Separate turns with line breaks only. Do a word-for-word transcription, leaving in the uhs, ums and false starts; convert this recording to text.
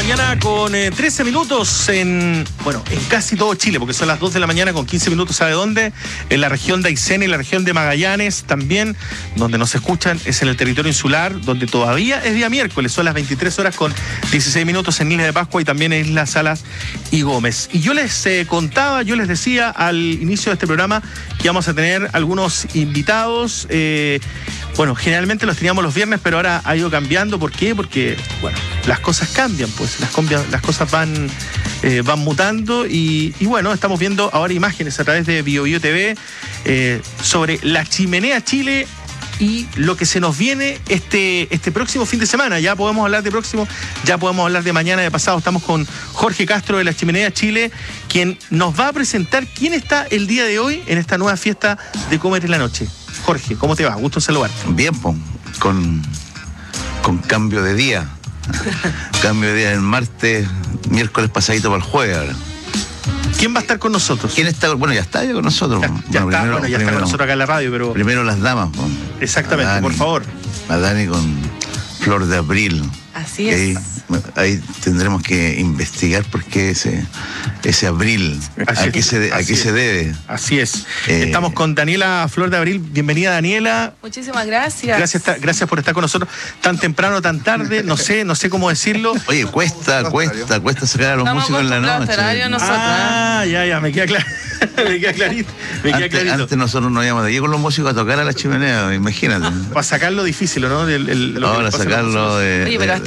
mañana con eh, trece minutos en, bueno, en casi todo Chile, porque son las dos de la mañana con quince minutos, ¿sabe dónde? En la región de Aysén y la región de Magallanes también, donde nos escuchan, es en el territorio insular, donde todavía es día miércoles, son las veintitrés horas con dieciséis minutos en Isla de Pascua y también en Islas Salas y Gómez. Y yo les eh, contaba, yo les decía al inicio de este programa que íbamos a tener algunos invitados, eh, bueno, generalmente los teníamos los viernes, pero ahora ha ido cambiando. ¿Por qué? Porque, bueno, las cosas cambian, pues, las, las cosas van, eh, van mutando y, y, bueno, estamos viendo ahora imágenes a través de Bio Bio T V eh, sobre la Chimenea Chile y lo que se nos viene este, este próximo fin de semana. Ya podemos hablar de próximo, ya podemos hablar de mañana, de pasado. Estamos con Jorge Castro de la Chimenea Chile, quien nos va a presentar quién está el día de hoy en esta nueva fiesta de Comer en la Noche. Jorge, ¿cómo te va? Gusto en saludarte.
Bien, pues, con, con cambio de día. Cambio de día el martes, miércoles pasadito para el jueves ahora.
¿Quién va a estar con nosotros?
¿Quién está? Bueno, ya está ya con nosotros.
Ya,
bueno,
ya
primero,
está, bueno, ya
primero,
está con nosotros acá en la radio, pero...
Primero las damas. Pues.
Exactamente, Dani, por favor.
A Dani con Flor de Abril.
Así es.
Ahí, ahí tendremos que investigar por qué ese, ese abril, así a, qué se, a qué se debe.
Así es. Eh, Estamos con Daniela Flor de Abril. Bienvenida, Daniela.
Muchísimas gracias.
Gracias, gracias por estar con nosotros tan temprano, tan tarde. No sé, no sé cómo decirlo.
Oye, cuesta, cuesta, cuesta sacar a los
Estamos
músicos en la noche.
Ah, ya, ya, me queda claro. me queda clarito. Me queda
antes,
clarito.
Antes nosotros no íbamos de allí con los músicos a tocar a la chimenea, imagínate.
Para sacarlo difícil, ¿no? El, el,
Ahora sacarlo de...
Oye, pero